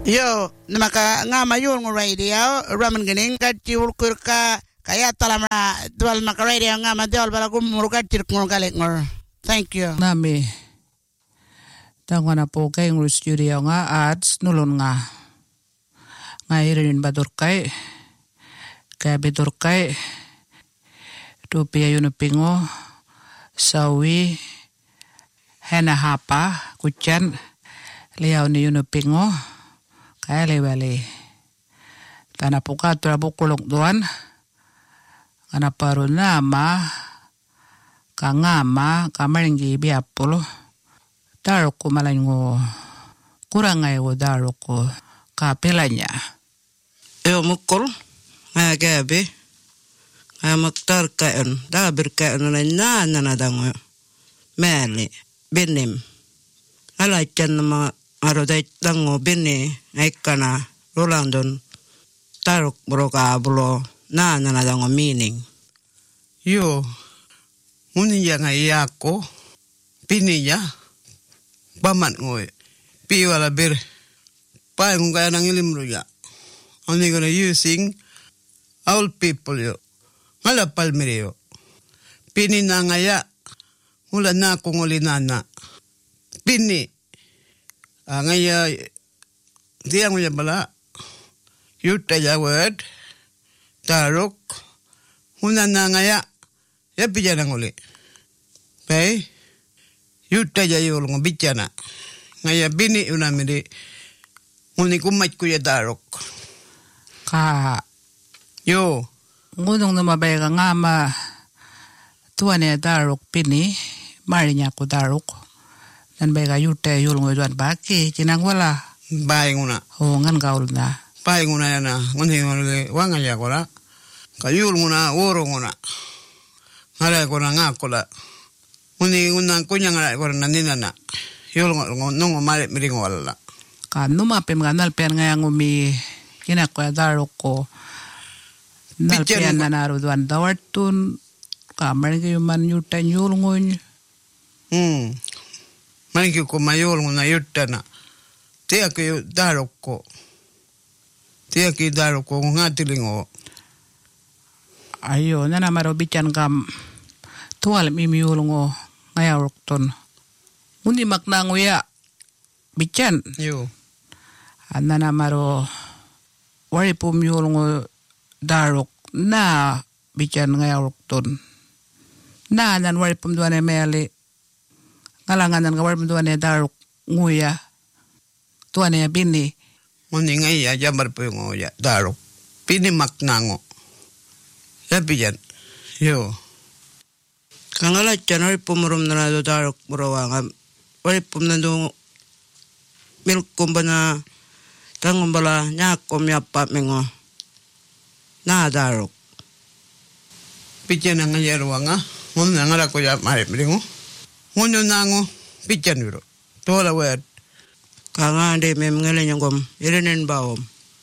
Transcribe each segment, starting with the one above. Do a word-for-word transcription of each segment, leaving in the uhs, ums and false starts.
Yo, namaka nga mayul ng radio, raman ganing ka tiwul kurka, kaya talama dual maka radio nga madiol bala gumurukat tirk ng galik ngor. Thank you. Nami, tangwa na po kay ng studio nga ads nulon nga. Nga irin badur kay, kaya bidur kay, tupiya yun pingo, sawi, henahapa, kutyan, liyaw ni yun pingo, kaya liwali. Tana po ka, turabukulong doon. Kana paro nama, kangama, kamaringgi biapulo. Daro ko malango, kurang ngayon daro ko kapilanya. Yo mukul, nga gabi. Nga maktar kaon, dabir kaon na na nanadang meli, binim. Alaikan na mga aroday tango bini, ay kana, rolandon, tarok broka bulo, na nanadang meaning. Yo, ngunya nga iyako, pininya, bamat ngoy, piwala bir, pa kung kaya nang ilimro ya. Only gonna using all people yo. Ngala palmiri yo. Pini na nga ya, mula na kung ulinana. Pini, ah, nga ya, diya mo ya bala, yuta ya word, tarok, mula na nga ya, ya pijan ang uli. Pay, yuta ya yung bichana. Ngaya bini unamiri, nguni kumat ko ya darok. Ka, Yo, ngunong namabay ka nga ma, tuwa niya darok pini, mari niya ko darok. Dan bay ka yute yulong yuduan baki, kinang wala. bahay nguna. O ngan gaul na. Bahay nguna yan na, nguni nguni wanga ya ko la. Kayul nguna, oro nguna. Ngala ko na nga ko la. Nguni nguna kunya ngala ko na nina na. Yul nung umalit miring wala. Ka numapim ka nalpian nga yung umi, kinako ya darok ko. Nalpian na naruduan dawartun, kamar kayo man yutan yulngon. Hmm. Maniki ko mayul nguna yuta na. Tiya kayo darok ko. Tiya kayo darok ko nga tilingo. Ayo, na namaro bichan kam tuwal mimiyulungo ngayawrok ton. Mundi maknango ya bichan. Yo. Anna namaro wari pumiyulungo darok na bichan ngayawrok ton. Na nan wari pumduan e mele ngalanganan ka wari pumduan e darok nguya. Tuan e bini. Mundi ngay ya jambar po yung ya darok. Pini maknango. Sabi yan. Yo. Kangala chan wari pumurum na nado darok murawanga. Wari pum nado milk kumba na tangumbala nyakom yapa mingo. Na darok. Pichen ang ngayaro nga. Ngun na nga ko ya marit miringo. Ngun yung nango. Pichen wiro. Tola wad. Kanga de mem ngala nyangom. Irenen bawom.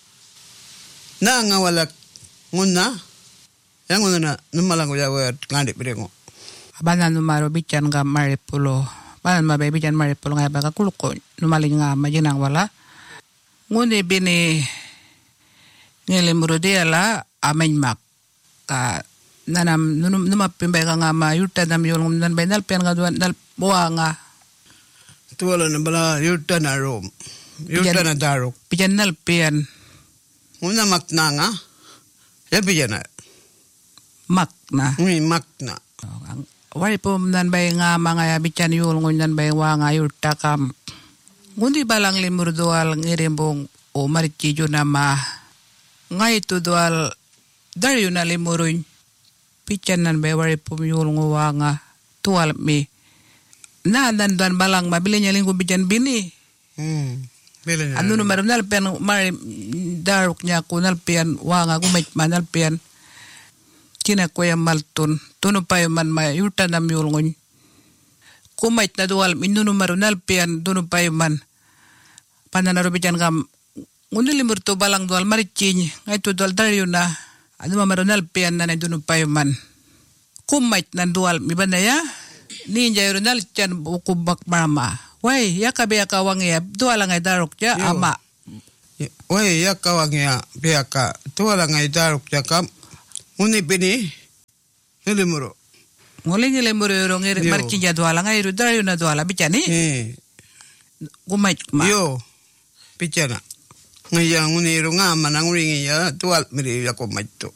Na nga walak. Ngun na. Yang ngun na. Numalang ko ya wad. Ngandip miringo. Abanan numaro bichan ka maripulo. Banan mabay bichan maripulo nga baka kuluko. Numaling nga majinang wala. Nguni bini nilimuro dia la amenymak. Ka nanam numapimbay ka nga mayuta nam yulong nanbay nalpian nga duwan nalpuwa nga. Tuwala na bala yuta na rom. Yuta na darok. Bichan nalpian. Ngun na makna nga. Sabi yan na. Mak na. Ngun makna. Wari po nanbay nga mga bichan yulong nanbay wa nga yuta kam. Ngundi balang limur dual ngirimbong o marichijo na ma. Ngay ito dual daryo na limuroy. Pichan nan bay wari pumiyulong wa nga tuwal mi. Na nandan balang mabili niya linggo bichan bini. Hmm. Bila niya. Ano numaram nalpian mari darok niya ko nalpian wa nga kumait man nalpian. Kina ko yung maltun. Tuno pa yung man mayuta na miyulong. Kumait na dual minuno marunal pian duno pa yung man. Pananaro bichan kam. Ngunulimur to balang dual marichin. Ngay to dual daryo na. Ano marunal pian na na duno pa yung man. Kumait na dual. Miba na ya. Ninja yung runal chan bukubak mama. Way, yakabe yakawang iya. Dual ang ay darok ya ama. Wai ya kawangia piaka tuala ngai daruk jakam uni pini nilimuro. Ngoli nilimuro yoro ngir marci jadwala ngai ru dari na dwala bicani. Eh. Gumait ma. Yo. Bicana. Ngai yang uni ru ngama nang ringi ya tual miri ya komaito.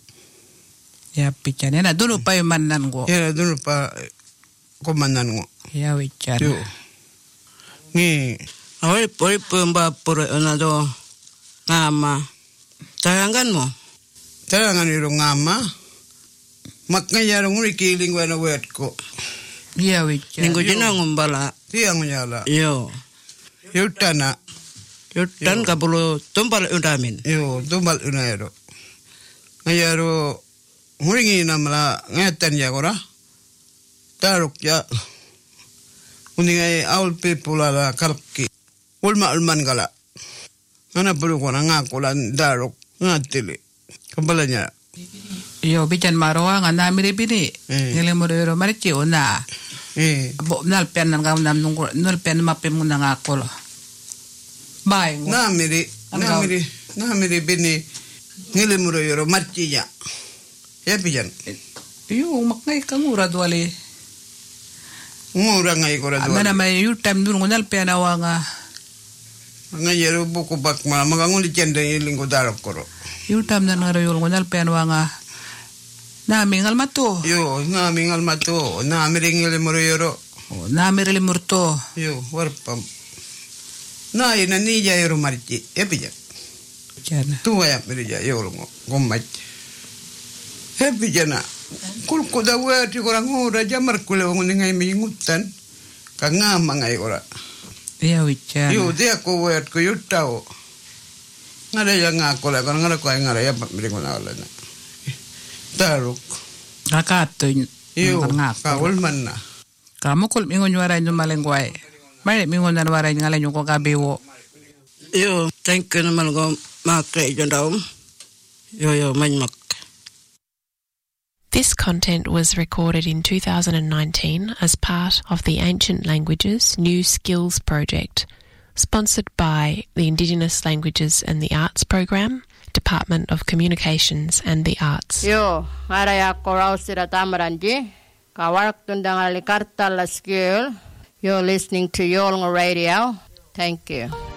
Ya bicani na dulu pa manan go. Ya dulu pa komanan go. Ya bicana. Yo. Ni Awal poi pemba pura onado ngama. Tarangan mo. Tarangan ru ngama. Maknya ya ru nguri kiling wana wet ko. Ya bicana. Ninggo jina ngumbala. Tiang nyala. Yo. Yutana. Yutan kabulo tumpal undamin. Yo, tumbal unairo. Ngayaro nguringi namla ngatan ya kora. Taruk ya. Uningai awal people ala kalki. Ulma ulman kala. Ngana perlu kona ngakulan daruk ngatili. Kepalanya. Yo bican maroa ngana miri bini. Eh. Nilimuro yoro marci ona. Eh. Bo nalpen nang kam nam nungko nalpen mapem muna ngakol. Bye. Na miri, na miri, na miri bini nilimuro yoro marciya. Ya pijan. Yo maknai kamura dwali. Ngura ngai kora dua. Mana mai yu time dulu nalpen awanga. Ngayaro buku bak ma magangun di cenda ilingo daruk koro. Yu time nan ngaro yul nalpen awanga. Na mingal mato. Yo, na mingal mato, na miringil muruyoro. Na mirili murto. Yo, warpam. Na ina ni ja yoro marci, epija. Jana. Tuwa ya mirija yoro ngo, gomat. Epija na. Kul kuda wati korang ora jamar kule wong ngai mingutan. Kanga mangai ora. Iya wican. Yo, dia ko wat ko yutao. Ngada yang ngakola, kan ngada ko ngara ya miringon ala na. Taruk. Kakato Yo, ngako. kawul man na. Kamu kul mingon waray no malengguay. May mingon na waray ngalan yung ko kabiwo. Yo, thank you naman ko makay jandaw. Yo yo manmak. This content was recorded in two thousand nineteen as part of the Ancient Languages New Skills Project, sponsored by the Indigenous Languages and the Arts Program, Department of Communications and the Arts. Yo, araya korau sira tamaranji. Kawarak tundang alikarta la skill. You're listening to Yolnga Radio. Thank you.